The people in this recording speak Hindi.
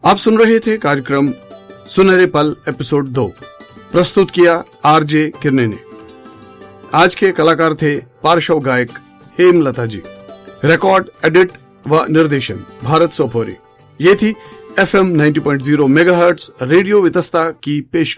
आप सुन रहे थे कार्यक्रम सुनहरे पल एपिसोड 2, प्रस्तुत किया आरजे किरने ने। आज के कलाकार थे पार्श्व गायक हेमलता जी, रिकॉर्ड, एडिट व निर्देशन भारत सोपोरी। ये थी FM 90.0 मेगाहर्ट्ज रेडियो वितस्ता की पेश